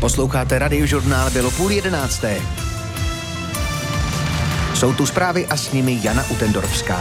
Posloucháte Radiožurnál, bylo 10:30. Jsou tu zprávy a s nimi Jana Utendorfská.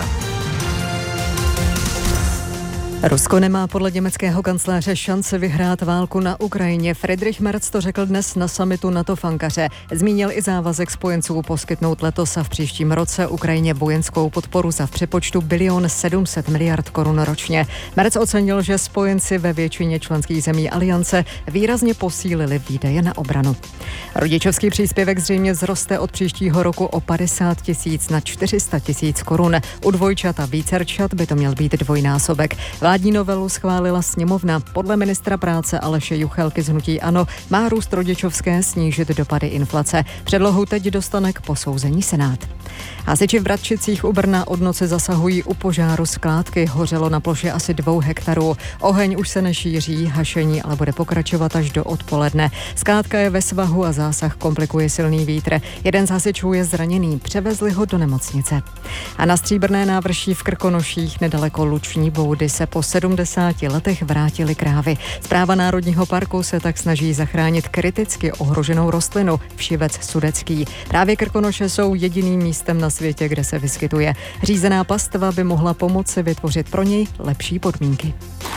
Rusko nemá podle německého kancléře šance vyhrát válku na Ukrajině. Friedrich Merz to řekl dnes na summitu NATO v Ankaře. Zmínil i závazek spojenců poskytnout letos a v příštím roce Ukrajině vojenskou podporu za v přepočtu 1 700 000 000 korun ročně. Merz ocenil, že spojenci ve většině členských zemí aliance výrazně posílili výdaje na obranu. Rodičovský příspěvek zřejmě vzroste od příštího roku o 50 000 na 400 000 korun. U dvojčat a vícerčat by to měl být dvojnásobek. Vládní novelu schválila sněmovna. Podle ministra práce Aleše Juchelky z hnutí ANO má růst rodičovské snížit dopady inflace. Předlohu teď dostane k posouzení Senát. Hasiči v Bratřicích u Brna od noci zasahují u požáru skládky. Hořelo na ploše asi 2 hektarů. Oheň už se nešíří, hašení ale bude pokračovat až do odpoledne. Skládka je ve svahu a zásah komplikuje silný vítr. Jeden z hasičů je zraněný, převezli ho do nemocnice. A na Stříbrné návrší v Krkonoších nedaleko Luční boudy se po 70 letech vrátily krávy. Správa Národního parku se tak snaží zachránit kriticky ohroženou rostlinu všivec sudecký. Právě Krkonoše jsou jediným místem na světě, kde se vyskytuje. Řízená pastva by mohla pomoci vytvořit pro něj lepší podmínky.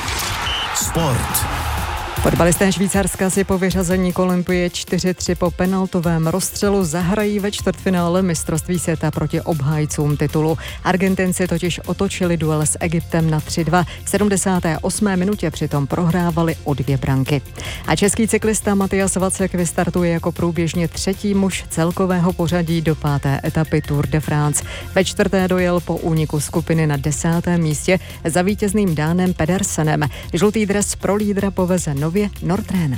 Sport. Fotbalisté Švýcarska si po vyřazení Olympie 4-3 po penaltovém rozstřelu zahrají ve čtvrtfinále mistrovství světa proti obhájcům titulu. Argentinci totiž otočili duel s Egyptem na 3-2. V 78. minutě přitom prohrávali o 2 branky. A český cyklista Matyas Vacek vystartuje jako průběžně 3. muž celkového pořadí do 5. etapy Tour de France. Ve 4. dojel po úniku skupiny na 10. místě za vítězným Dánem Pedersenem. Žlutý dres pro lídra poveze nově Nordrén.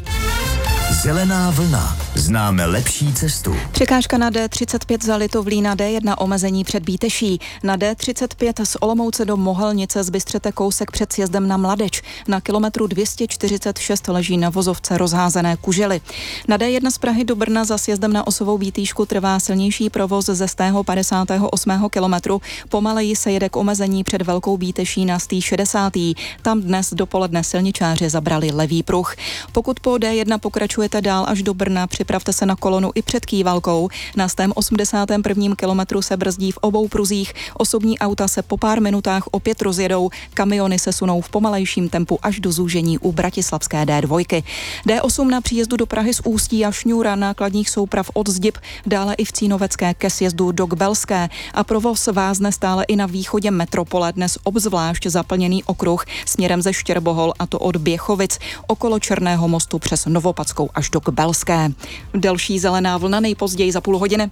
Zelená vlna. Známe lepší cestu. Překážka na D35 za Litovlí, na D1 omezení před Bíteší. Na D35 z Olomouce do Mohelnice zbystřete kousek před sjezdem na Mladeč. Na kilometru 246 leží na vozovce rozházené kužely. Na D1 z Prahy do Brna za sjezdem na Osovou Bítýšku trvá silnější provoz ze 158. kilometru. Pomaleji se jede k omezení před Velkou Bíteší na 160. Tam dnes dopoledne silničáři zabrali levý pruh. Pokud po D1 pokračujete dál až do Brna, připravte se na kolonu i před Kývalkou. Na 181. kilometru se brzdí v obou pruzích. Osobní auta se po pár minutách opět rozjedou. Kamiony se sunou v pomalejším tempu až do zúžení u bratislavské D2. D8 na příjezdu do Prahy z Ústí a Šňůra nákladních souprav od Zdib, dále i v Cínovecké ke sjezdu do Kbelské. A provoz vázne stále i na východě metropole, dnes obzvlášť zaplněný okruh směrem ze Štěrbohol, a to od Běchovic okolo Černého mostu přes Novopadskou až do Kbelské. Další zelená vlna nejpozději za půl hodiny.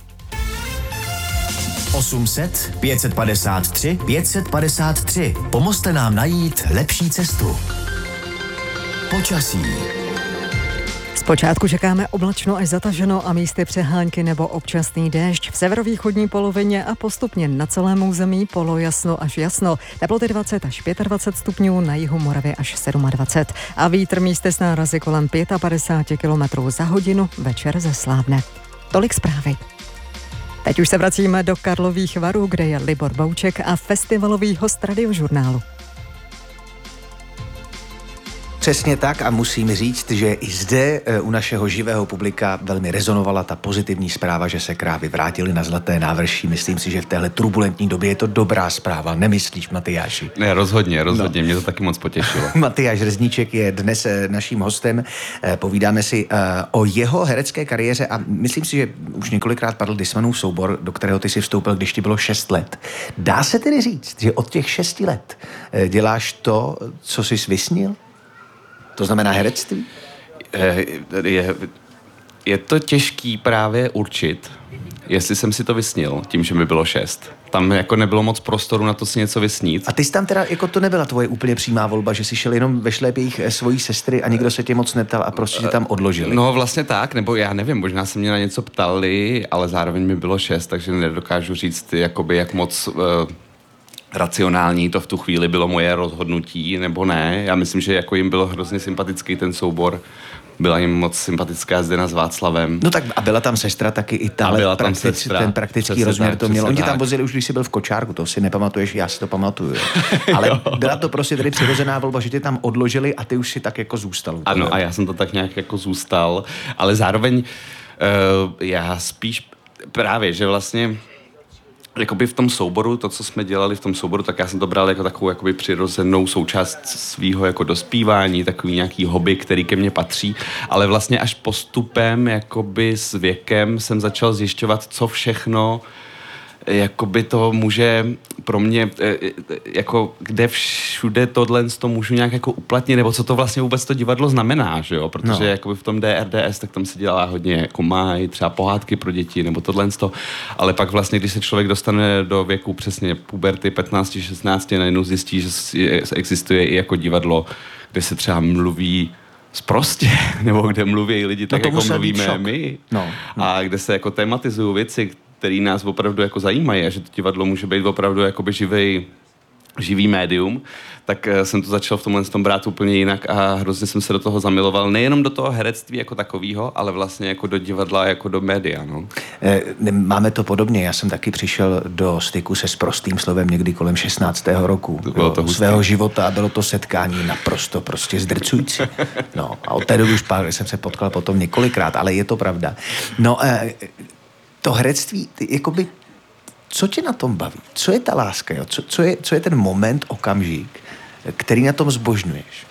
800 553 553. Pomozte nám najít lepší cestu. Počasí. Zpočátku čekáme oblačno až zataženo a místy přehánky nebo občasný déšť. V severovýchodní polovině a postupně na celém území polojasno až jasno. Teploty 20 až 25 stupňů, na jihu Moravy až 27. A vítr místy s nárazy kolem 55 km za hodinu, večer zeslábne. Tolik zprávy. Teď už se vracíme do Karlových Varů, kde je Libor Bouček a festivalový host Radiožurnálu. Přesně tak a musím říct, že i zde u našeho živého publika velmi rezonovala ta pozitivní zpráva, že se krávy vrátily na Zlaté návrší. Myslím si, že v téhle turbulentní době je to dobrá zpráva. Nemyslíš, Matyáši? Ne, rozhodně, no. Mě to taky moc potěšilo. Matyáš Rezníček je dnes naším hostem. Povídáme si o jeho herecké kariéře a myslím si, že už několikrát padl Dismanův soubor, do kterého ty si vstoupil, když ti bylo 6 let. Dá se tedy říct, že od těch 6 let děláš to, co jsi vysnil? To znamená herectví? Je to těžký právě určit, jestli jsem si to vysnil, tím, že mi bylo 6. Tam jako nebylo moc prostoru na to si něco vysnít. A ty jsi tam teda, jako to nebyla tvoje úplně přímá volba, že jsi šel jenom ve šlépějích svojí sestry a nikdo se tě moc neptal a prostě tě tam odložili? No vlastně tak, nebo já nevím, možná se mě na něco ptali, ale zároveň mi bylo 6, takže nedokážu říct, jakoby, jak moc racionální to v tu chvíli bylo moje rozhodnutí, nebo ne. Já myslím, že jako jim bylo hrozně sympatický ten soubor. Byla jim moc sympatická Zdena s Václavem. No tak a byla tam sestra taky i tahle ten praktický rozměr to měl. Oni tě tam vozili už, když jsi byl v kočárku, to si nepamatuješ, já si to pamatuju. Ale byla to prostě tady přirozená volba, že tě tam odložili a ty už si tak jako zůstal. Ano, a já jsem to tak nějak jako zůstal, ale zároveň já spíš právě, že vlastně jakoby v tom souboru, to, co jsme dělali v tom souboru, tak já jsem to bral jako takovou jakoby přirozenou součást svýho jako dospívání, takový nějaký hobby, který ke mně patří, ale vlastně až postupem, jakoby s věkem jsem začal zjišťovat, co všechno jakoby to může pro mě, jako kde všude tohle to můžu nějak jako uplatnit, nebo co to vlastně vůbec to divadlo znamená, že jo, protože jakoby v tom DRDS, tak tam se dělá hodně jako máj, třeba pohádky pro děti, nebo tohle to, ale pak vlastně, když se člověk dostane do věku přesně puberty 15-16, najednou zjistí, že existuje i jako divadlo, kde se třeba mluví sprostě, nebo kde mluví lidi tak, jako mluvíme my, a kde se jako tematizují věci, který nás opravdu jako zajímají a že to divadlo může být opravdu jakoby živý médium, tak jsem to začal v tomhle tom brát úplně jinak a hrozně jsem se do toho zamiloval, nejenom do toho herectví jako takového, ale vlastně jako do divadla, jako do média. No. Máme to podobně, já jsem taky přišel do styku se sprostým slovem někdy kolem 16. roku svého života a bylo to setkání naprosto prostě zdrcující. No a od té doby už jsem se potkal potom několikrát, ale je to pravda. No, to herectví, jakoby, co tě na tom baví? Co je ta láska? Jo? Co je ten moment, okamžik, který na tom zbožňuješ?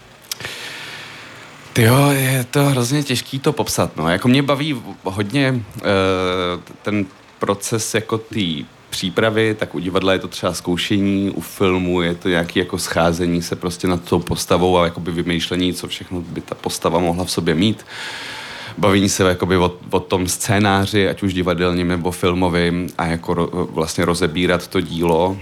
Jo, je to hrozně těžký to popsat. No. Jako mě baví hodně ten proces jako té přípravy, tak u divadla je to třeba zkoušení, u filmu je to nějaké jako scházení se prostě nad tou postavou a jakoby vymýšlení, co všechno by ta postava mohla v sobě mít. Baví se jakoby o tom scénáři, ať už divadelním nebo filmovým a jako vlastně rozebírat to dílo,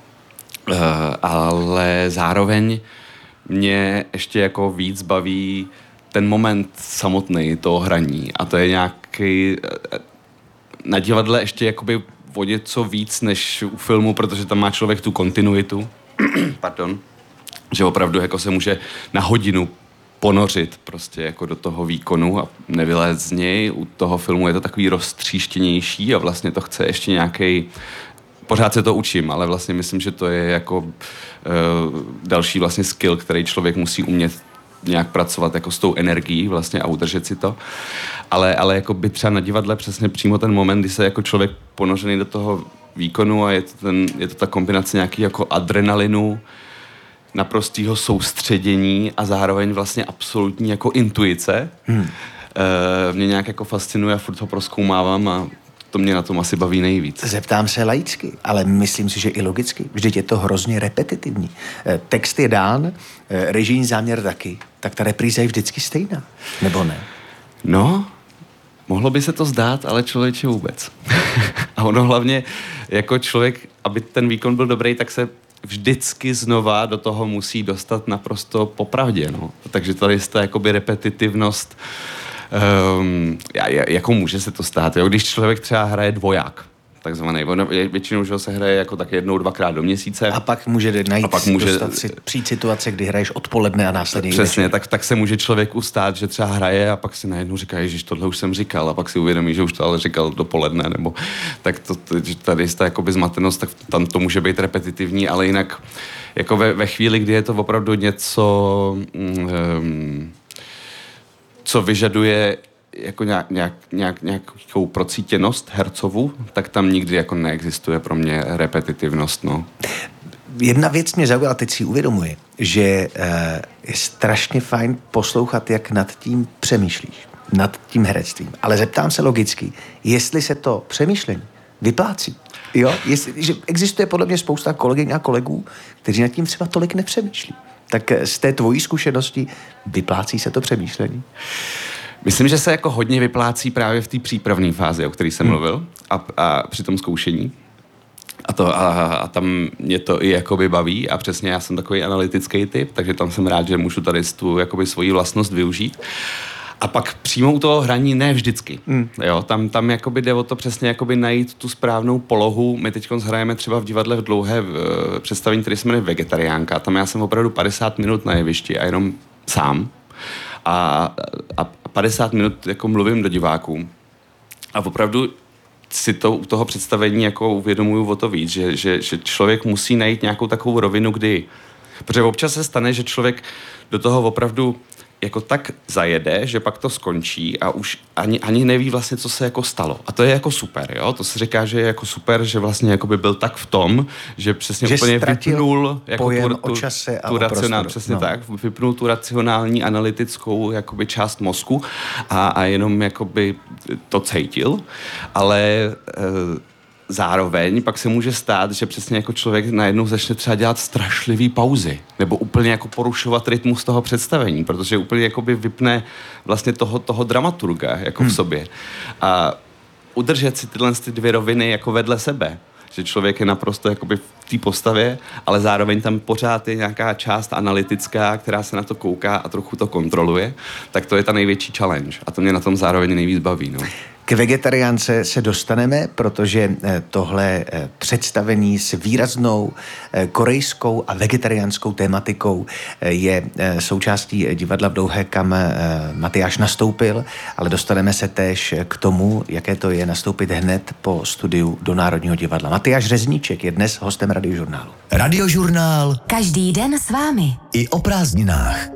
ale zároveň mě ještě jako víc baví ten moment samotný toho hraní a to je nějaký na divadle ještě jakoby o něco víc než u filmu, protože tam má člověk tu kontinuitu, pardon, že opravdu jako se může na hodinu ponořit prostě jako do toho výkonu a nevylézt z něj. U toho filmu je to takový roztříštěnější a vlastně to chce ještě nějaký. Pořád se to učím, ale vlastně myslím, že to je jako další vlastně skill, který člověk musí umět nějak pracovat jako s tou energií vlastně a udržet si to. Ale jako by třeba na divadle přesně přímo ten moment, kdy se jako člověk ponořený do toho výkonu a je to ta kombinace nějaký jako adrenalinu, naprostého soustředění a zároveň vlastně absolutní jako intuice. Mě nějak jako fascinuje a furt ho prozkoumávám a to mě na tom asi baví nejvíc. Zeptám se laicky, ale myslím si, že i logicky. Vždyť je to hrozně repetitivní. Text je dán, režijní záměr taky, tak ta repríza je vždycky stejná, nebo ne? No, mohlo by se to zdát, ale člověče vůbec. A ono hlavně jako člověk, aby ten výkon byl dobrý, tak se vždycky znova do toho musí dostat naprosto popravdě, no. Takže tady je ta jakoby repetitivnost, jako může se to stát, jo? Když člověk třeba hraje dvoják, takzvaný, většinou že se hraje jako tak 1-2krát do měsíce. A pak může přijít situace, kdy hraješ odpoledne a následně. Přesně, tak se může člověk ustát, že třeba hraje a pak si najednou říká, ježiš, tohle už jsem říkal a pak si uvědomí, že už to ale říkal dopoledne, nebo tak tady je ta jakoby zmatenost, tak tam to může být repetitivní, ale jinak jako ve chvíli, kdy je to opravdu něco, co vyžaduje jako nějakou procítěnost hercovu, tak tam nikdy jako neexistuje pro mě repetitivnost, no. Jedna věc mě zaujala, teď si uvědomuji, že je strašně fajn poslouchat, jak nad tím přemýšlíš, nad tím herectvím. Ale zeptám se logicky, jestli se to přemýšlení vyplácí. Jo? Že existuje podle mě spousta kolegyň a kolegů, kteří nad tím třeba tolik nepřemýšlí. Tak z té tvojí zkušenosti vyplácí se to přemýšlení? Myslím, že se jako hodně vyplácí právě v té přípravné fázi, o které jsem mluvil, a při tom zkoušení. A tam mě to i jakoby baví a přesně já jsem takový analytický typ, takže tam jsem rád, že můžu tady tu jakoby svoji vlastnost využít. A pak přímo u toho hraní ne vždycky. Jo, tam jakoby jde o to přesně jakoby najít tu správnou polohu. My teď hrajeme třeba v divadle v dlouhé představení, které se jmenuje Vegetariánka. Tam já jsem opravdu 50 minut na jevišti a jenom sám. A 50 minut jako mluvím do diváků. A opravdu si to u toho představení jako uvědomuju o to víc, že člověk musí najít nějakou takovou rovinu, kdy... Protože občas se stane, že člověk do toho opravdu jako tak zajede, že pak to skončí a už ani neví vlastně, co se jako stalo. A to je jako super, jo? To se říká, že je jako super, že vlastně jako by byl tak v tom, že přesně že úplně vypnul jako pojem o čase a o prostoru. Přesně tak, vypnul tu racionální, analytickou jakoby část mozku a jenom jakoby to cítil, ale zároveň pak se může stát, že přesně jako člověk najednou začne třeba dělat strašlivý pauzy nebo úplně jako porušovat rytmus toho představení, protože úplně jakoby vypne vlastně toho dramaturga jako v sobě. A udržet si tyhle dvě roviny jako vedle sebe, že člověk je naprosto jakoby v té postavě, ale zároveň tam pořád je nějaká část analytická, která se na to kouká a trochu to kontroluje, tak to je ta největší challenge a to mě na tom zároveň nejvíc baví. No. K vegetariánce se dostaneme, protože tohle představení s výraznou korejskou a vegetariánskou tématikou je součástí divadla v Douhé, kam Matyáš nastoupil, ale dostaneme se též k tomu, jaké to je nastoupit hned po studiu do Národního divadla. Matyáš Řezníček je dnes hostem Radiožurnálu. Radiožurnál. Každý den s vámi. I o prázdninách.